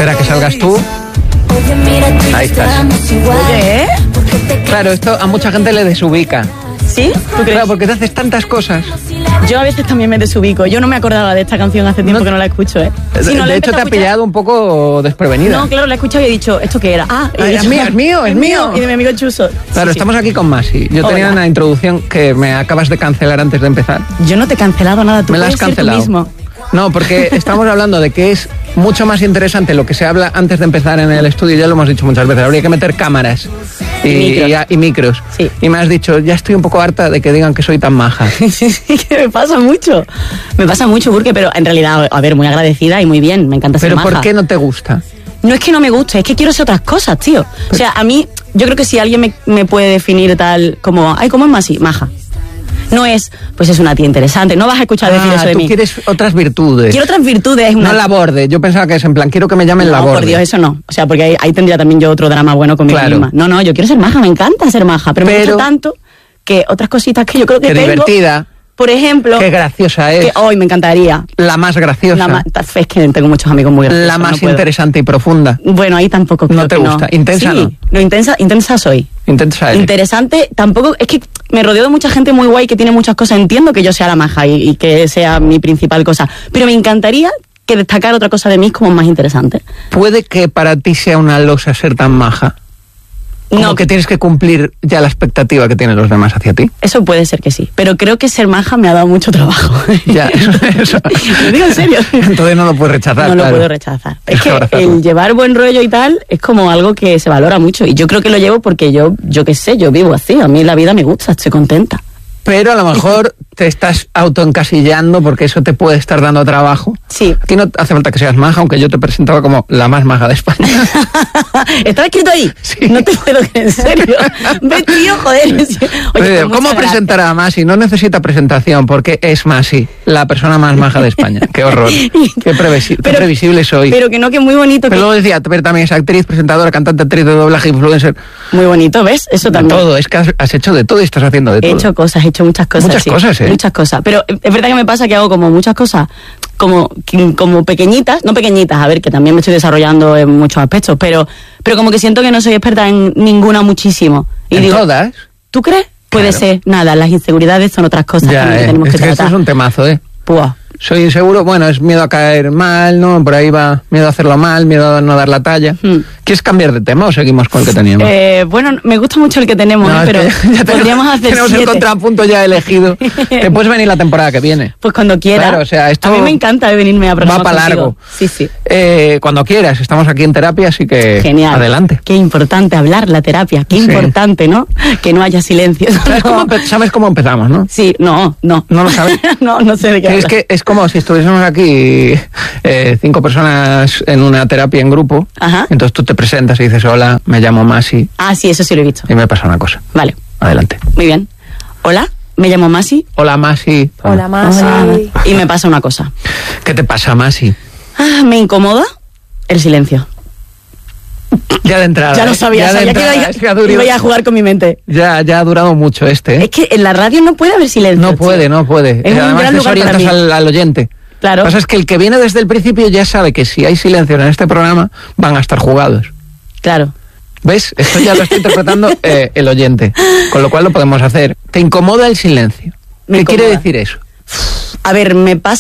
Espera que salgas tú. Ahí estás. Oye, Claro, esto a mucha gente le desubica. ¿sí? ¿Tú crees? Claro, porque te haces tantas cosas. Yo a veces también me desubico. Yo no me acordaba de esta canción hace tiempo que no la escucho, ¿eh? Sí, no la De he hecho, te empezado ha a escuchar. pillado un poco desprevenida. No, claro, la he escuchado y he dicho, ¿esto qué era? Ah, Ay, es mío, es mío, es mío. Y de mi amigo Chuso. Claro, Sí, estamos aquí con Masi. Yo tenía Hola. una introducción que me acabas de cancelar antes de empezar. sí. Yo no te he cancelado nada, tú Me la has puedes ser tú cancelado. mismo. No, porque estamos hablando de que es mucho más interesante lo que se habla antes de empezar en el estudio. Ya lo hemos dicho muchas veces. Habría que meter cámaras y micros. Sí. Y me has dicho, ya estoy un poco harta de que digan que soy tan maja. Sí, que me pasa mucho. Me pasa mucho, Burke, pero en realidad, a ver, muy agradecida y muy bien. Me encanta ser Pero maja. ¿por qué no te gusta? No es que no me guste, es que quiero hacer otras cosas, tío. O sea, a mí, yo creo que si alguien me puede definir tal como, ay, ¿cómo es Masi? Maja. No es, pues es una tía interesante. No vas a escuchar decir eso de tú mí. quieres otras virtudes. Quiero otras virtudes. No laborde. Yo pensaba que es en plan, quiero que me llamen No, laborde. por Dios, eso no. O sea, porque ahí tendría también yo otro drama bueno conmigo Claro. misma. No, yo quiero ser maja, me encanta ser maja, pero me gusta tanto que otras cositas que yo creo que Qué tengo. divertida, Por ejemplo, qué graciosa es. que hoy me encantaría. La más graciosa. Es que tengo muchos amigos muy graciosos. La más no puedo. interesante y profunda. Bueno, ahí tampoco creo No te que gusta. Intensa sí, no. No, intensa soy. Intensa eres. Interesante, tampoco, es que me rodeo de mucha gente muy guay que tiene muchas cosas. Entiendo que yo sea la maja y que sea mi principal cosa, pero me encantaría que destacar otra cosa de mí como más interesante. ¿Puede que para ti sea una losa ser tan maja? Como No, que tienes que cumplir ya la expectativa que tienen los demás hacia ti. eso puede ser que sí, pero creo que ser maja me ha dado mucho trabajo. Ya, eso. Lo digo en serio. Entonces no lo puedes rechazar. No lo claro. puedo rechazar. Es Tienes que abrazarlo. el llevar buen rollo y tal es como algo que se valora mucho. Y yo creo que lo llevo porque yo qué sé, yo vivo así. A mí la vida me gusta, estoy contenta. Pero a lo mejor te estás autoencasillando porque eso te puede estar dando trabajo. Sí. Aquí no hace falta que seas maja, aunque yo te presentaba como la más maja de España. ¿Estaba escrito ahí? Sí. No te puedo creer, en serio. Ve, tío, joder. Oye, pues ¿Cómo muchas presentar a Masi? No necesita presentación porque es Masi, la persona más maja de España. Qué horror. Qué previsible soy. Pero que no, que muy bonito. Pero luego decía, pero también es actriz, presentadora, cantante, actriz de doblaje, influencer. Muy bonito, ¿ves? Eso De también. todo, es que has hecho de todo y estás haciendo de todo. He hecho cosas, he hecho muchas cosas. Muchas sí. cosas, ¿eh? Muchas cosas. Pero es verdad que me pasa que hago como muchas cosas, como pequeñitas, no pequeñitas, a ver, que también me estoy desarrollando en muchos aspectos, pero como que siento que no soy experta en ninguna muchísimo. Y ¿En digo, todas? ¿tú crees? Puede Claro. ser. Nada, las inseguridades son otras cosas también que tenemos es que que esto tratar. es un temazo, ¿eh? Pua. Soy inseguro, bueno, es miedo a caer mal, ¿no? Por ahí va, miedo a hacerlo mal, miedo a no dar la talla. ¿Quieres cambiar de tema o seguimos con el que teníamos? Bueno, me gusta mucho el que tenemos, No, es pero que ya podríamos hacer tenemos 7. el contrapunto ya elegido. Te puedes venir la temporada que viene. Pues cuando quiera. Claro, o sea, esto a mí me encanta venirme a programar va para contigo. largo. Sí, sí. Cuando quieras, estamos aquí en terapia, así que Genial. adelante. Qué importante hablar, la terapia. Qué Sí. importante, ¿no? Que no haya silencio. ¿Sabes cómo empezamos, no? Sí, no. ¿No lo sabes? no sé de qué Es hablas. que es como si estuviésemos aquí 5 personas en una terapia en grupo. Ajá. Entonces tú te presentas y dices, hola, me llamo Masi, Ah, sí, eso sí lo he visto. y me pasa una cosa. Vale, Adelante. muy bien. Hola, me llamo Masi. Hola, Masi. Hola, Masi. Hola. Y me pasa una cosa. ¿Qué te pasa, Masi? Me incomoda el silencio. Ya de entrada. Ya lo ¿eh? sabía, Ya de sabía que entrada, es que ha durado- iba a jugar con mi mente. ya ha durado mucho este, ¿eh? Es que en la radio no puede haber silencio. No tío. puede. Es un Además gran lugar para desorientas mí. al oyente. Claro. Lo que pasa es que el que viene desde el principio ya sabe que si hay silencio en este programa, van a estar jugados. Claro. ¿Ves? Esto ya lo está interpretando el oyente. Con lo cual lo podemos hacer. ¿Te incomoda el silencio? Me ¿Qué quiere incomoda. decir eso? A ver, me pasa